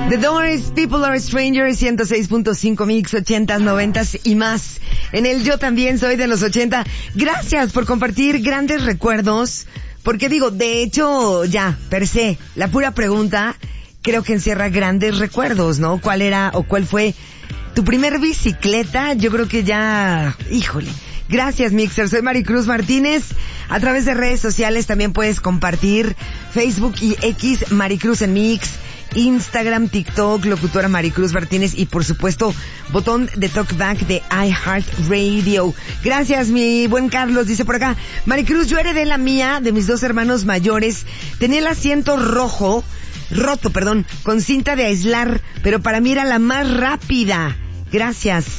The Doors, People Are Strangers, 106.5 mix, 80s, 90s y más. En el Yo También Soy de los 80. Gracias por compartir grandes recuerdos. Porque digo, de hecho, ya, per se, la pura pregunta creo que encierra grandes recuerdos, ¿no? ¿Cuál era o cuál fue tu primer bicicleta? Yo creo que ya, híjole. Gracias, Mixer. Soy Maricruz Martínez. A través de redes sociales también puedes compartir Facebook y X, Maricruz en Mix, Instagram, TikTok, locutora Maricruz Martínez y por supuesto botón de talkback de iHeartRadio. Gracias, mi buen Carlos. Dice por acá, Maricruz, yo heredé la mía de mis dos hermanos mayores. Tenía el asiento roto, con cinta de aislar, pero para mí era la más rápida. Gracias.